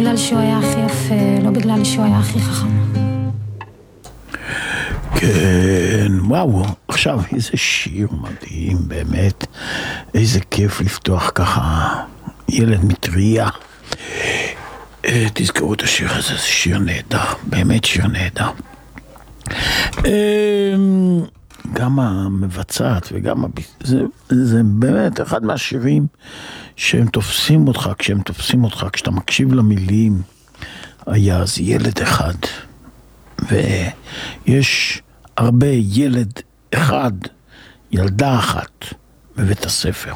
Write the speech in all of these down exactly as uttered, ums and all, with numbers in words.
בגלל שהוא היה הכי יפה, לא בגלל שהוא היה הכי חכם. כן, וואו, עכשיו איזה שיר מדהים, באמת. איזה כיף לפתוח ככה ילד מטריה. תזכרו את השיר הזה, זה שיר נהדר, באמת שיר נהדר. גם המבצעת וגם זה, זה באמת אחד מהשירים שהם תופסים אותך, כשהם תופסים אותך, כשאתה מקשיב למילים. היה אז ילד אחד, ויש הרבה ילד אחד, ילדה אחת בבית הספר.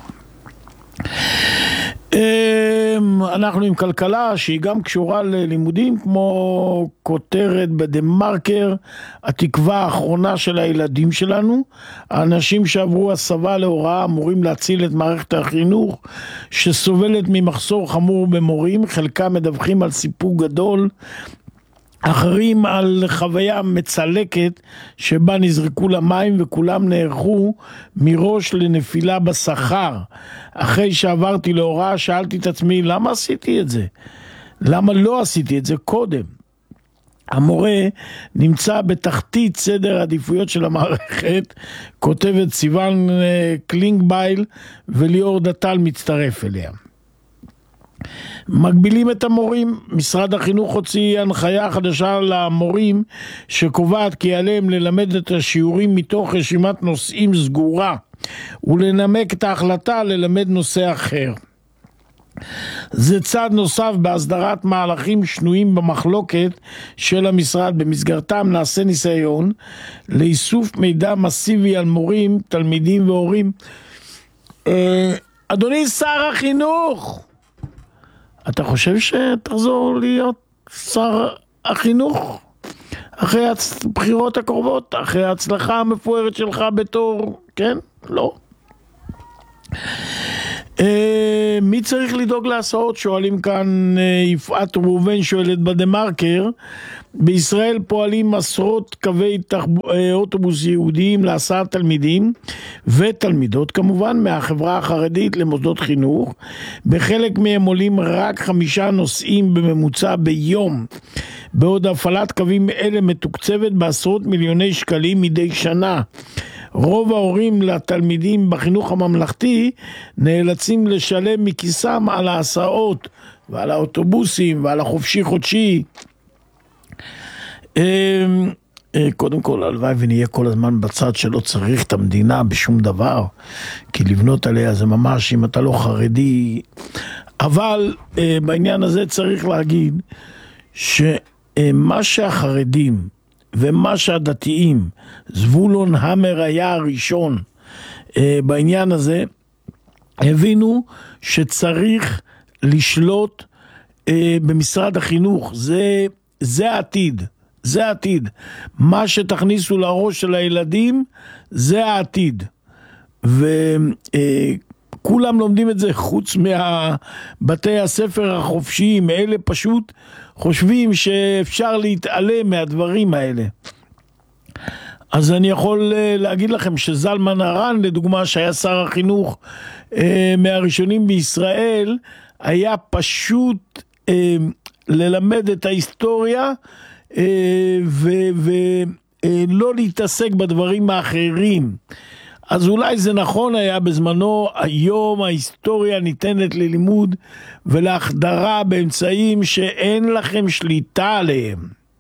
אנחנו עם כלכלה שהיא גם קשורה ללימודים, כמו כותרת בדה מרקר, התקווה האחרונה של הילדים שלנו. האנשים שעברו הסבה להוראה אמורים להציל את מערכת החינוך שסובלת ממחסור חמור במורים. חלקם מדווחים על סיפור גדול, אחרים על חוויה מצלקת שבה נזרקו למים וכולם נערכו מראש לנפילה בשכר. אחרי שעברתי להוראה שאלתי את עצמי, למה עשיתי את זה? למה לא עשיתי את זה קודם? המורה נמצא בתחתית סדר העדיפויות של המערכת, כותבת סיוון קלינגבייל, וליאור דטל מצטרף אליה. מגבילים את המורים. משרד החינוך הוציא הנחיה חדשה למורים שקובעת כי עליהם ללמד את השיעורים מתוך רשימת נושאים סגורה ולנמק את ההחלטה ללמד נושא אחר. זה צעד נוסף בהסדרת מהלכים שנויים במחלוקת של המשרד. במסגרתם נעשה ניסיון לאיסוף מידע מסיבי על מורים, תלמידים והורים. אדוני שר החינוך, אתה חושב שתחזור להיות שר החינוך אחרי הבחירות הקרובות, אחרי ההצלחה המפוארת שלך בתור, כן? לא. מי צריך לדאוג להסעות? שואלים כאן. יפעת ראובן שואלת בדה מרקר. בישראל פועלים עשרות קווי אוטובוס יהודיים להסעת תלמידים ותלמידות כמובן מהחברה החרדית למוסדות חינוך. בחלק מהם עולים רק חמישה נוסעים בממוצע ביום, בעוד הפעלת קווים אלה מתוקצבת בעשרות מיליוני שקלים מדי שנה. רוב ההורים לתלמידים בחינוך הממלכתי נאלצים לשלם מכיסם על ההסעות ועל האוטובוסים ועל החופשי חודשי. קודם כל, הלוואי ונהיה כל הזמן בצד שלא צריך את המדינה בשום דבר, כי לבנות עליה זה ממש, אם אתה לא חרדי. אבל בעניין הזה צריך להגיד שמה שהחרדים ומה שהדתיים, זבולון המר היה הראשון בעניין הזה, הבינו שצריך לשלוט במשרד החינוך. זה, זה העתיד, זה העתיד. מה שתכניסו לראש של הילדים, זה העתיד. וכולם לומדים את זה חוץ מהבתי הספר החופשיים. אלה פשוט חושבים שאפשר להתעלם מהדברים האלה. אז אני יכול להגיד לכם שזלמן ארן, לדוגמה, שהיה שר החינוך מהראשונים בישראל, היה פשוט ללמד את ההיסטוריה ולא להתעסק בדברים האחרים. אז אולי זה נכון היה בזמנו. היום ההיסטוריה ניתנת ללימוד ולהחדרה באמצעים שאין לכם שליטה עליהם.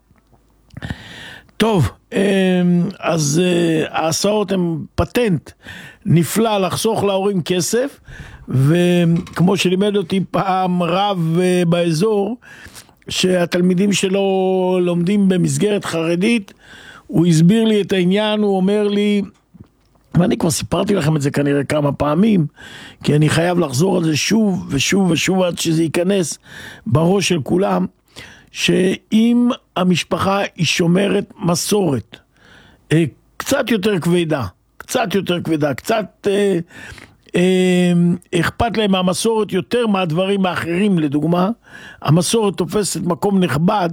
טוב, אז ההסעות הם פטנט נפלא לחסוך להורים כסף, וכמו שלימד אותי פעם רב באזור, שהתלמידים שלו לומדים במסגרת חרדית, הוא הסביר לי את העניין. הוא אומר לי, ואני כבר סיפרתי לכם את זה כנראה כמה פעמים, כי אני חייב לחזור על זה שוב ושוב ושוב עד שזה ייכנס בראש של כולם, שאם המשפחה היא שומרת מסורת קצת יותר כבדה, קצת יותר כבדה, קצת אה, אה, אכפת להם מהמסורת יותר מהדברים האחרים, לדוגמה, המסורת תופסת מקום נכבד,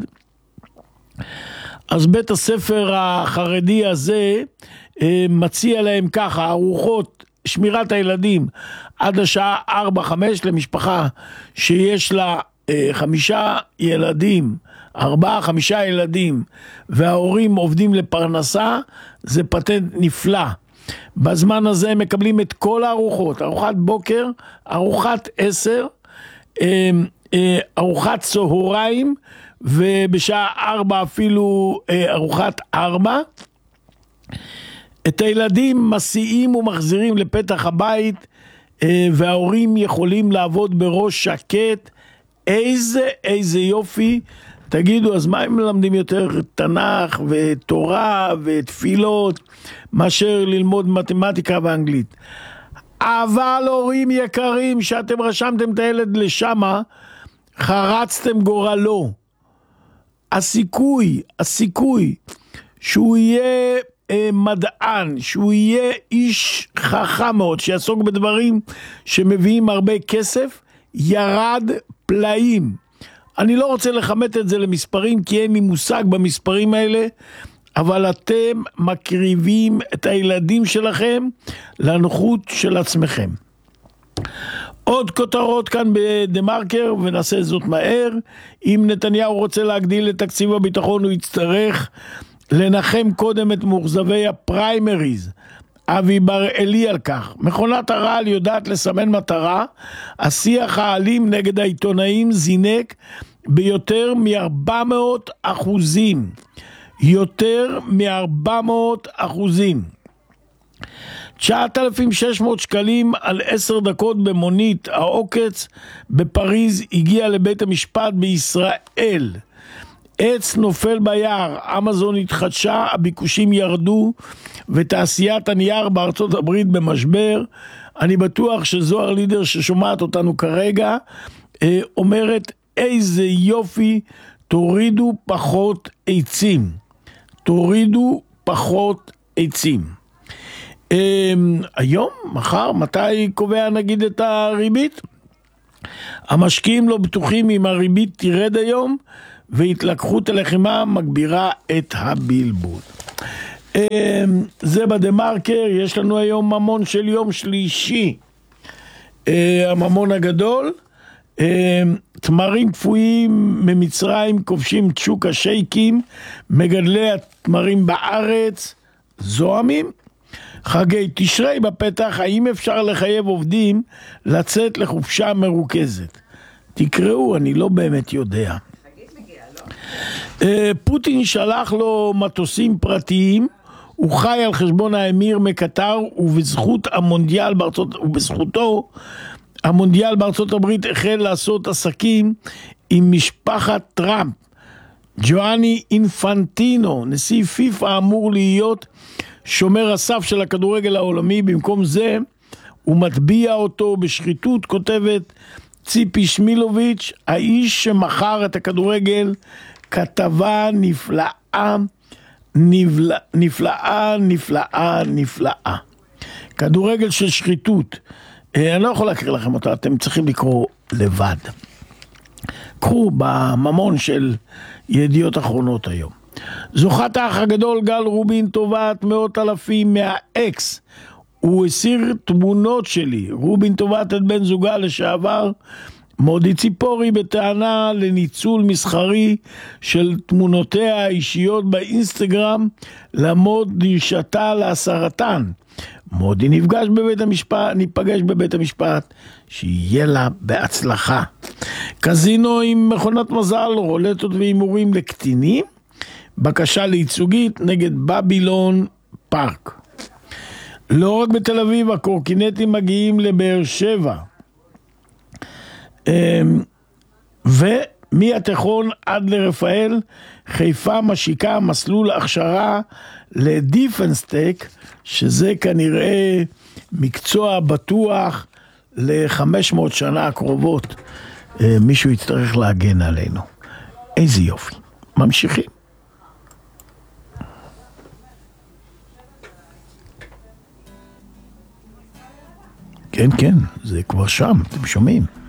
אז בית הספר החרדי הזה אה, מציע להם ככה, ארוחות, שמירת הילדים עד השעה ארבע חמש למשפחה שיש לה אה, חמישה ילדים, ארבעה, חמישה ילדים, וההורים עובדים לפרנסה, זה פטנט נפלא. בזמן הזה הם מקבלים את כל הארוחות, ארוחת בוקר, ארוחת עשר, אה, אה, ארוחת צהריים, ובשעה ארבע אפילו אה, ארוחת ארבע. את הילדים מסיעים ומחזירים לפתח הבית, וההורים יכולים לעבוד בראש שקט. איזה, איזה יופי. תגידו, אז מה הם מלמדים יותר תנ"ך ותורה ותפילות מאשר ללמוד מתמטיקה ואנגלית? אבל הורים יקרים, שאתם רשמתם את הילד לשמה, חרצתם גורלו. הסיכוי, הסיכוי שהוא יהיה מדען, שהוא יהיה איש חכם מאוד, שיעסוק בדברים שמביאים הרבה כסף, ירד פלאים. אני לא רוצה לחמת את זה למספרים, כי אין לי מושג במספרים האלה, אבל אתם מקריבים את הילדים שלכם לנוחות של עצמכם. עוד כותרות כאן בדה-מרקר, ונעשה זאת מהר. אם נתניהו רוצה להגדיל את תקציב הביטחון, הוא יצטרך לנחם קודם את מוחזבי הפריימריז. אבי בר-אלי על כך. מכונת הרעל יודעת לסמן מטרה. השיח האלים נגד העיתונאים זינק ביותר מ-ארבע מאות אחוזים. יותר מ-ארבע מאות אחוזים. תשעת אלפים ושש מאות שקלים על עשר דקות במונית. העוקץ בפריז הגיע לבית המשפט בישראל. עץ נופל ביער, אמזון התחדשה, הביקושים ירדו, ותעשיית הנייר בארצות הברית במשבר. אני בטוח שזוהר לידר ששומעת אותנו כרגע, אומרת איזה יופי, תורידו פחות עצים. תורידו פחות עצים. היום, מחר, מתי קובע נגיד את הריבית? המשקיעים לא בטוחים אם הריבית תירד היום, והתלקחות הלחימה מגבירה את הבלבול. זה בדה-מרקר. יש לנו היום ממון של יום שלישי, הממון הגדול. תמרים קפואים ממצרים כובשים את שוק השייקים, מגדלי התמרים בארץ זוהמים. חגי תשרי בפתח, האם אפשר לחייב עובדים לצאת לחופשה מרוכזת? תקראו, אני לא באמת יודע. פוטין שלח לו מטוסים פרטיים, הוא חי על חשבון האמיר מקטר, ובזכות המונדיאל בארצות, ובזכותו המונדיאל בארצות הברית החל לעשות עסקים עם משפחת טראמפ. ג'ואני אינפנטינו, נשיא פיפה, אמור להיות שומר הסף של הכדורגל העולמי. במקום זה הוא מטביע אותו בשחיתות, כותבת ציפי שמילוביץ', האיש שמכר את הכדורגל. כתבה נפלאה, נפלאה, נפלאה, נפלאה, נפלאה. כדורגל של שחיתות. אני לא יכול להקריא לכם אותה, אתם צריכים לקרוא לבד. קחו בממון של ידיעות אחרונות היום. זוכת האח הגדול גל רובין תובעת מאות אלפים מהאקס. הוא הסיר תמונות שלי. רובין תובעת את בן זוגה לשעבר מודי ציפורי בטענה לניצול מסחרי של תמונותיה האישיות באינסטגרם למוד דרישתה להסרתן. מודי נפגש בבית המשפט, ניפגש בבית המשפט, שיהיה לה בהצלחה. קזינו עם מכונת מזל, רולטות ואימורים לקטינים, בקשה לייצוגית נגד בבילון פארק. לא רק בתל אביב, הקורקינטים מגיעים לבאר שבע. ומהתיכון עד לרפאל, חיפה משיקה מסלול הכשרה לדיפנסטק, שזה כנראה מקצוע בטוח ל-חמש מאות שנה הקרובות. מישהו יצטרך להגן עלינו. איזה יופי. ממשיכים. כן, כן, זה כבר שם, אתם שומעים.